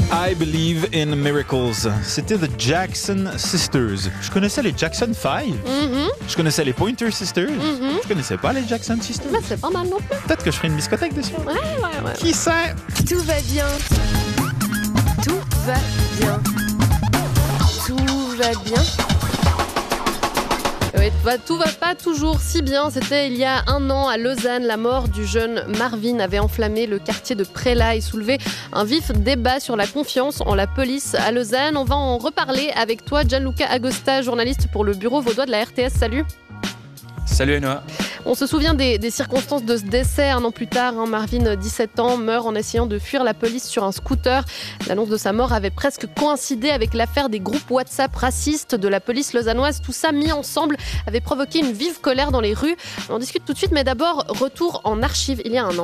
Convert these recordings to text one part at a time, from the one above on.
I Believe in Miracles. C'était The Jackson Sisters. Je connaissais les Jackson 5. Je connaissais les Pointer Sisters. Je connaissais pas les Jackson Sisters. Bah, c'est pas mal non plus. Peut-être que je ferai une discothèque dessus. Ouais. Qui sait? Tout va bien. Tout va bien. Tout va bien. Oui, tout va pas toujours si bien. C'était il y a 1 an à Lausanne. La mort du jeune Marvin avait enflammé le quartier de Prélat et soulevé un vif débat sur la confiance en la police à Lausanne. On va en reparler avec toi, Gianluca Agosta, journaliste pour le bureau vaudois de la RTS. Salut. Salut Enoa. On se souvient des circonstances de ce décès 1 an plus tard. Marvin, 17 ans, meurt en essayant de fuir la police sur un scooter. L'annonce de sa mort avait presque coïncidé avec l'affaire des groupes WhatsApp racistes de la police lausannoise. Tout ça mis ensemble avait provoqué une vive colère dans les rues. On en discute tout de suite, mais d'abord, retour en archives il y a 1 an.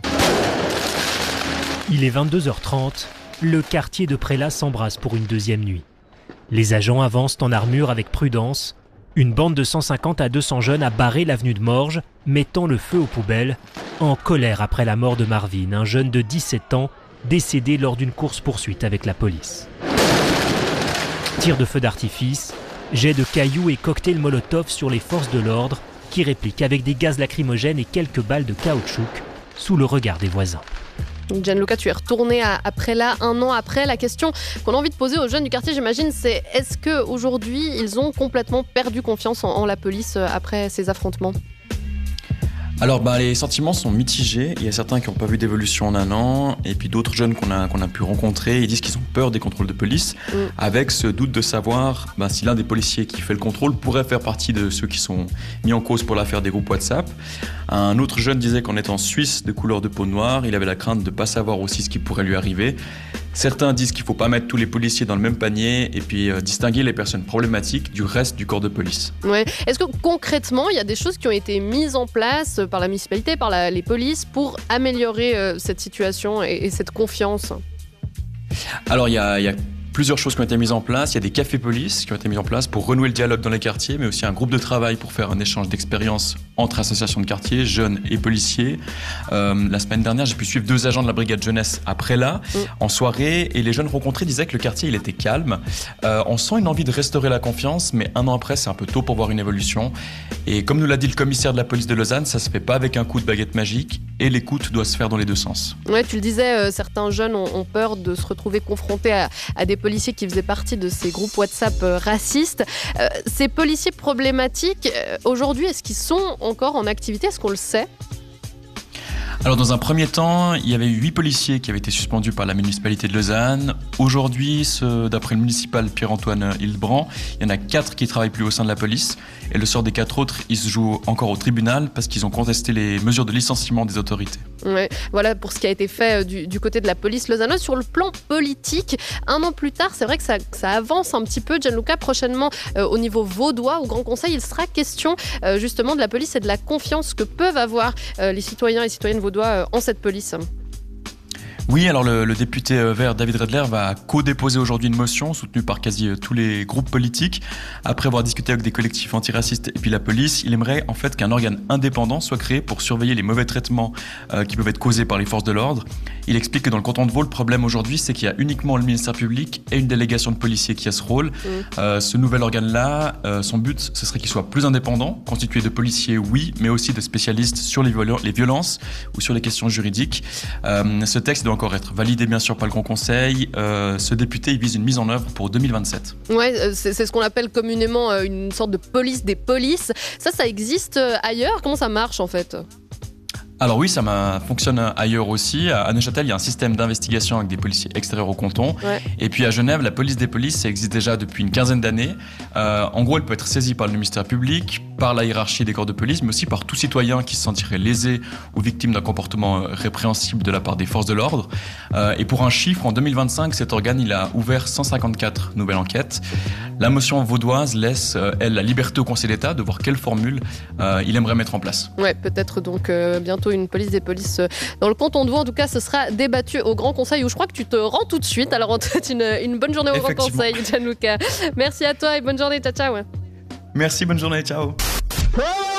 Il est 22h30. Le quartier de Prélat s'embrase pour une 2e nuit. Les agents avancent en armure avec prudence. Une bande de 150 à 200 jeunes a barré l'avenue de Morges, mettant le feu aux poubelles, en colère après la mort de Marvin, un jeune de 17 ans décédé lors d'une course-poursuite avec la police. Tirs de feu d'artifice, jets de cailloux et cocktails Molotov sur les forces de l'ordre qui répliquent avec des gaz lacrymogènes et quelques balles de caoutchouc sous le regard des voisins. Gianluca, tu es retourné à Prélat 1 an après. La question qu'on a envie de poser aux jeunes du quartier, j'imagine, c'est est-ce qu'aujourd'hui, ils ont complètement perdu confiance en la police après ces affrontements ? Alors les sentiments sont mitigés. Il y a certains qui n'ont pas vu d'évolution en 1 an, et puis d'autres jeunes qu'on a pu rencontrer, ils disent qu'ils ont peur des contrôles de police, avec ce doute de savoir si l'un des policiers qui fait le contrôle pourrait faire partie de ceux qui sont mis en cause pour l'affaire des groupes WhatsApp. Un autre jeune disait qu'en étant suisse de couleur de peau noire, il avait la crainte de ne pas savoir aussi ce qui pourrait lui arriver. Certains disent qu'il ne faut pas mettre tous les policiers dans le même panier et puis distinguer les personnes problématiques du reste du corps de police. Ouais. Est-ce que concrètement, il y a des choses qui ont été mises en place par la municipalité, par les polices pour améliorer cette situation et cette confiance ? Alors il y a plusieurs choses qui ont été mises en place. Il y a des cafés police qui ont été mis en place pour renouer le dialogue dans les quartiers, mais aussi un groupe de travail pour faire un échange d'expériences entre associations de quartier, jeunes et policiers. La semaine dernière, j'ai pu suivre 2 agents de la brigade jeunesse à Prélat en soirée, et les jeunes rencontrés disaient que le quartier il était calme. On sent une envie de restaurer la confiance, mais 1 an après, c'est un peu tôt pour voir une évolution. Et comme nous l'a dit le commissaire de la police de Lausanne, ça se fait pas avec un coup de baguette magique, et l'écoute doit se faire dans les 2 sens. Ouais, tu le disais, certains jeunes ont peur de se retrouver confrontés à des policiers qui faisaient partie de ces groupes WhatsApp racistes. Ces policiers problématiques, aujourd'hui, est-ce qu'ils sont encore en activité ? Est-ce qu'on le sait ? Alors dans un premier temps, il y avait eu 8 policiers qui avaient été suspendus par la municipalité de Lausanne. Aujourd'hui, d'après le municipal Pierre-Antoine Hildebrand, il y en a 4 qui ne travaillent plus au sein de la police. Et le sort des 4 autres, ils se jouent encore au tribunal parce qu'ils ont contesté les mesures de licenciement des autorités. Ouais, voilà pour ce qui a été fait du côté de la police lausannoise. Sur le plan politique, 1 an plus tard, c'est vrai que ça avance un petit peu. Gianluca, prochainement au niveau vaudois, au Grand Conseil, il sera question justement de la police et de la confiance que peuvent avoir les citoyens et citoyennes vaudois en cette police. Oui, alors le député vert David Redler va co-déposer aujourd'hui une motion soutenue par quasi tous les groupes politiques. Après avoir discuté avec des collectifs antiracistes et puis la police, il aimerait en fait qu'un organe indépendant soit créé pour surveiller les mauvais traitements qui peuvent être causés par les forces de l'ordre. Il explique que dans le canton de Vaud, le problème aujourd'hui, c'est qu'il y a uniquement le ministère public et une délégation de policiers qui a ce rôle. Ce nouvel organe-là, son but, ce serait qu'il soit plus indépendant, constitué de policiers, oui, mais aussi de spécialistes sur les violences ou sur les questions juridiques. Ce texte doit encore être validé bien sûr par le Grand Conseil. Ce député il vise une mise en œuvre pour 2027. Ouais, c'est ce qu'on appelle communément une sorte de police des polices. Ça existe ailleurs ? Comment ça marche en fait ? Alors oui, ça fonctionne ailleurs aussi. À Neuchâtel, il y a un système d'investigation avec des policiers extérieurs au canton. Ouais. Et puis à Genève, la police des polices, ça existe déjà depuis une 15aine d'années. En gros, elle peut être saisie par le ministère public, par la hiérarchie des corps de police, mais aussi par tout citoyen qui se sentirait lésé ou victime d'un comportement répréhensible de la part des forces de l'ordre. Et pour un chiffre, en 2025, cet organe il a ouvert 154 nouvelles enquêtes. La motion vaudoise laisse, elle, la liberté au Conseil d'État de voir quelle formule il aimerait mettre en place. Ouais, peut-être donc bientôt une police des polices dans le canton de Vaud. En tout cas, ce sera débattu au Grand Conseil où je crois que tu te rends tout de suite. Alors, on te souhaite une bonne journée au Grand Conseil, Gianluca. Merci à toi et bonne journée. Ciao, ciao. Merci, bonne journée. Ciao.